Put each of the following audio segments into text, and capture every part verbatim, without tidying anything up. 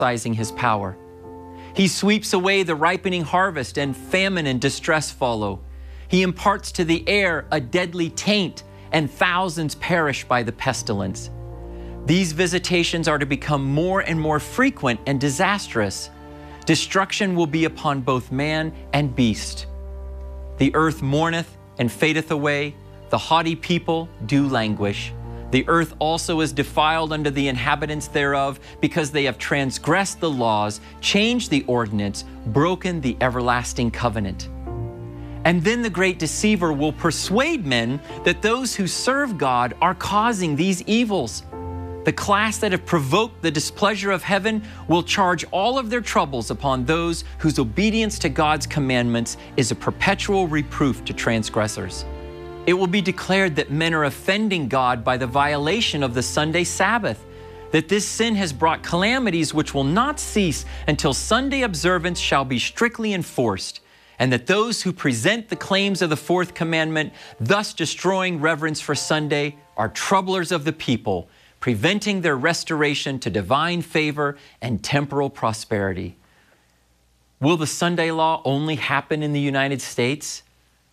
exercising his power. He sweeps away the ripening harvest, and famine and distress follow. He imparts to the air a deadly taint, and thousands perish by the pestilence. These visitations are to become more and more frequent and disastrous. Destruction will be upon both man and beast. The earth mourneth and fadeth away, the haughty people do languish. The earth also is defiled under the inhabitants thereof, because they have transgressed the laws, changed the ordinance, broken the everlasting covenant. And then the great deceiver will persuade men that those who serve God are causing these evils. The class that have provoked the displeasure of heaven will charge all of their troubles upon those whose obedience to God's commandments is a perpetual reproof to transgressors. It will be declared that men are offending God by the violation of the Sunday Sabbath, that this sin has brought calamities which will not cease until Sunday observance shall be strictly enforced, and that those who present the claims of the fourth commandment, thus destroying reverence for Sunday, are troublers of the people, preventing their restoration to divine favor and temporal prosperity. Will the Sunday law only happen in the United States?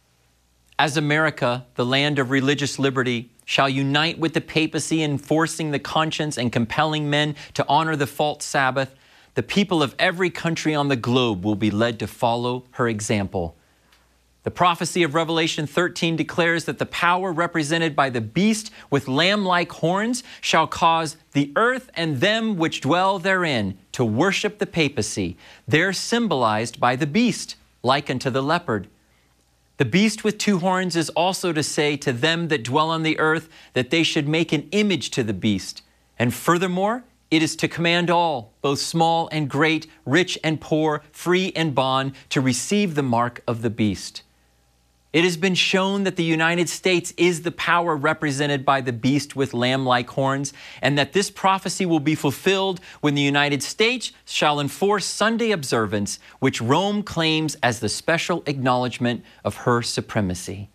As America, the land of religious liberty, shall unite with the papacy in enforcing the conscience and compelling men to honor the false Sabbath, the people of every country on the globe will be led to follow her example. The prophecy of Revelation thirteen declares that the power represented by the beast with lamb-like horns shall cause the earth and them which dwell therein to worship the papacy, there symbolized by the beast, like unto the leopard. The beast with two horns is also to say to them that dwell on the earth that they should make an image to the beast. And furthermore, it is to command all, both small and great, rich and poor, free and bond, to receive the mark of the beast. It has been shown that the United States is the power represented by the beast with lamb-like horns, and that this prophecy will be fulfilled when the United States shall enforce Sunday observance, which Rome claims as the special acknowledgement of her supremacy.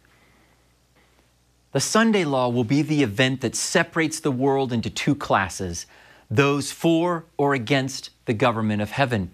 The Sunday law will be the event that separates the world into two classes, those for or against the government of heaven.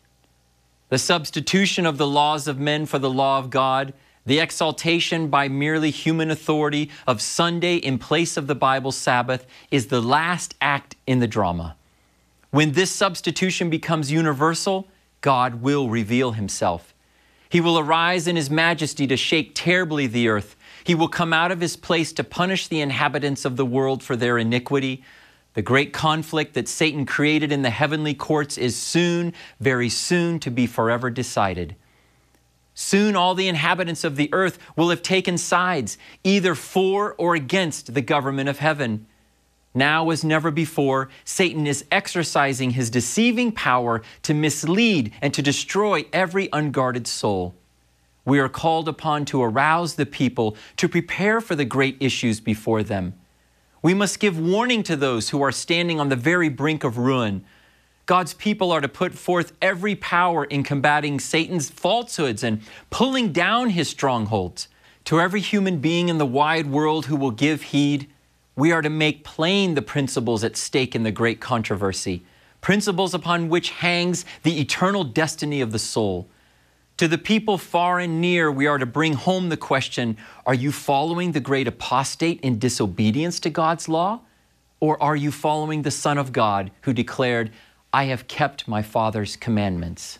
The substitution of the laws of men for the law of God, the exaltation by merely human authority of Sunday in place of the Bible Sabbath, is the last act in the drama. When this substitution becomes universal, God will reveal himself. He will arise in his majesty to shake terribly the earth. He will come out of his place to punish the inhabitants of the world for their iniquity. The great conflict that Satan created in the heavenly courts is soon, very soon, to be forever decided. Soon all the inhabitants of the earth will have taken sides, either for or against the government of heaven. Now, as never before, Satan is exercising his deceiving power to mislead and to destroy every unguarded soul. We are called upon to arouse the people to prepare for the great issues before them. We must give warning to those who are standing on the very brink of ruin. God's people are to put forth every power in combating Satan's falsehoods and pulling down his strongholds. To every human being in the wide world who will give heed, we are to make plain the principles at stake in the great controversy, principles upon which hangs the eternal destiny of the soul. To the people far and near, we are to bring home the question, are you following the great apostate in disobedience to God's law? Or are you following the Son of God who declared, I have kept my Father's commandments?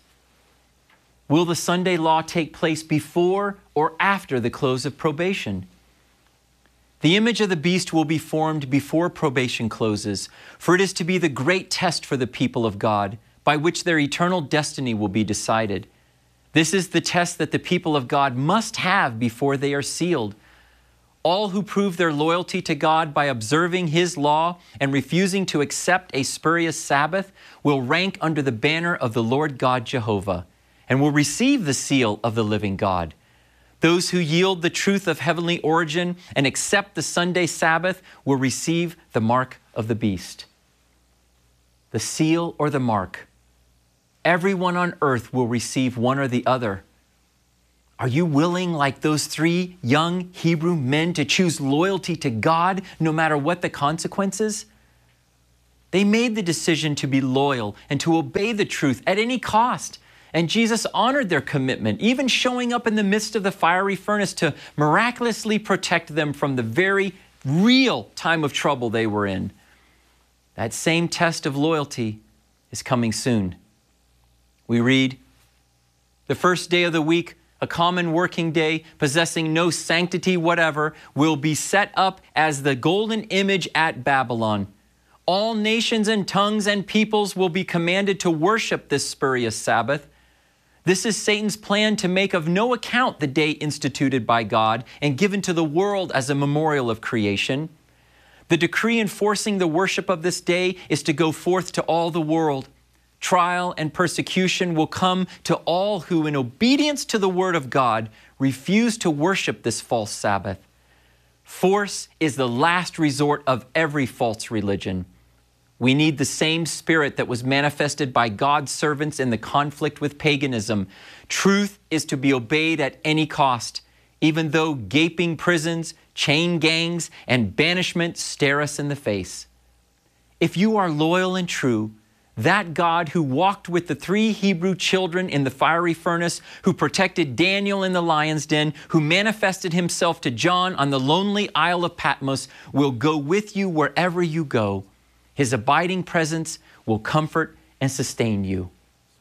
Will the Sunday law take place before or after the close of probation? The image of the beast will be formed before probation closes, for it is to be the great test for the people of God, by which their eternal destiny will be decided. This is the test that the people of God must have before they are sealed. All who prove their loyalty to God by observing his law and refusing to accept a spurious Sabbath will rank under the banner of the Lord God Jehovah and will receive the seal of the living God. Those who yield the truth of heavenly origin and accept the Sunday Sabbath will receive the mark of the beast. The seal or the mark. Everyone on earth will receive one or the other. Are you willing, like those three young Hebrew men, to choose loyalty to God no matter what the consequences? They made the decision to be loyal and to obey the truth at any cost. And Jesus honored their commitment, even showing up in the midst of the fiery furnace to miraculously protect them from the very real time of trouble they were in. That same test of loyalty is coming soon. We read, "The first day of the week, a common working day, possessing no sanctity whatever, will be set up as the golden image at Babylon. All nations and tongues and peoples will be commanded to worship this spurious Sabbath. This is Satan's plan to make of no account the day instituted by God and given to the world as a memorial of creation. The decree enforcing the worship of this day is to go forth to all the world. Trial and persecution will come to all who, in obedience to the word of God, refuse to worship this false Sabbath. Force is the last resort of every false religion. We need the same spirit that was manifested by God's servants in the conflict with paganism. Truth is to be obeyed at any cost, even though gaping prisons, chain gangs, and banishment stare us in the face. If you are loyal and true, that God who walked with the three Hebrew children in the fiery furnace, who protected Daniel in the lion's den, who manifested himself to John on the lonely Isle of Patmos, will go with you wherever you go. His abiding presence will comfort and sustain you."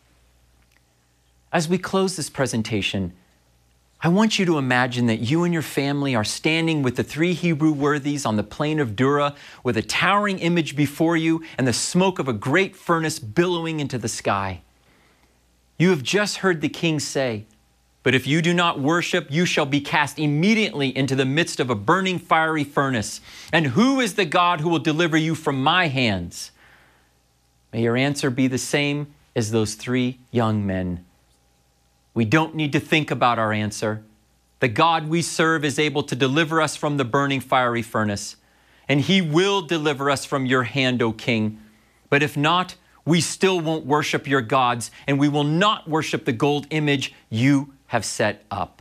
As we close this presentation, I want you to imagine that you and your family are standing with the three Hebrew worthies on the plain of Dura with a towering image before you and the smoke of a great furnace billowing into the sky. You have just heard the king say, "But if you do not worship, you shall be cast immediately into the midst of a burning fiery furnace. And who is the God who will deliver you from my hands?" May your answer be the same as those three young men. We don't need to think about our answer. The God we serve is able to deliver us from the burning fiery furnace, and he will deliver us from your hand, O King. But if not, we still won't worship your gods, and we will not worship the gold image you have set up.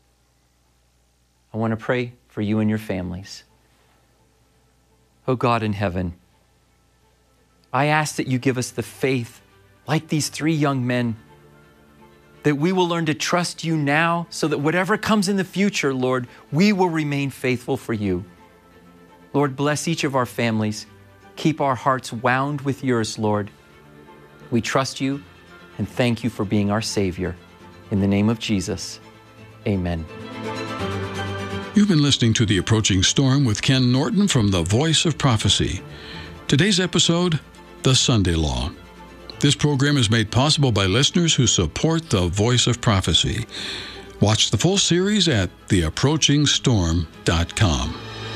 I want to pray for you and your families. Oh God in heaven, I ask that you give us the faith, like these three young men, that we will learn to trust you now so that whatever comes in the future, Lord, we will remain faithful for you. Lord, bless each of our families. Keep our hearts wound with yours, Lord. We trust you and thank you for being our Savior. In the name of Jesus, amen. You've been listening to The Approaching Storm with Ken Norton from The Voice of Prophecy. Today's episode, The Sunday Law. This program is made possible by listeners who support The Voice of Prophecy. Watch the full series at the approaching storm dot com.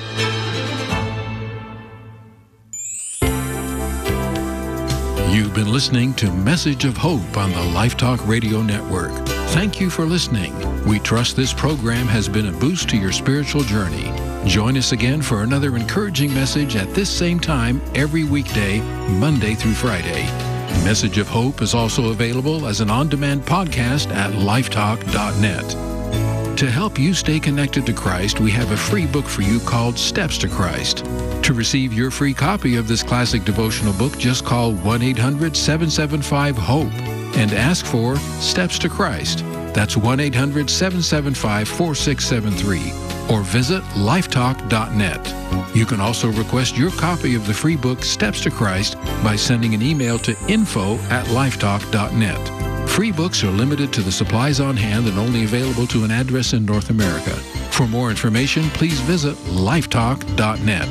You've been listening to Message of Hope on the Life Talk Radio Network. Thank you for listening. We trust this program has been a boost to your spiritual journey. Join us again for another encouraging message at this same time every weekday, Monday through Friday. Message of Hope is also available as an on-demand podcast at lifetalk dot net. To help you stay connected to Christ, we have a free book for you called Steps to Christ. To receive your free copy of this classic devotional book, just call one eight hundred seven seven five HOPE and ask for Steps to Christ. That's one eight hundred seven seven five four six seven three. Or visit lifetalk dot net. You can also request your copy of the free book Steps to Christ by sending an email to info at lifetalk dot net. Free books are limited to the supplies on hand and only available to an address in North America. For more information, please visit lifetalk dot net.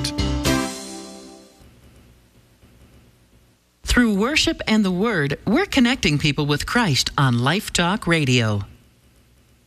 Through worship and the Word, we're connecting people with Christ on Life Talk Radio.